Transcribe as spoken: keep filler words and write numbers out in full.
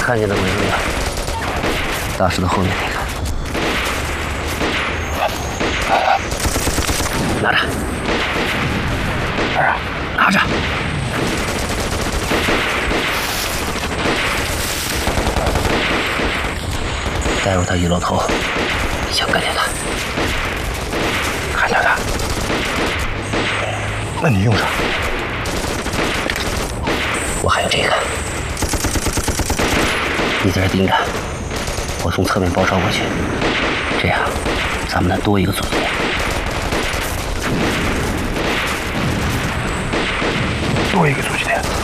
看见的鬼没有？大石头后面那个。拿着。儿啊，拿着。带入他一楼头，想干掉他。 看见他？那你用上。 我还有这个。你在这盯着，我从侧面包抄过去，这样咱们能多一个阻击点。 多一个阻击点。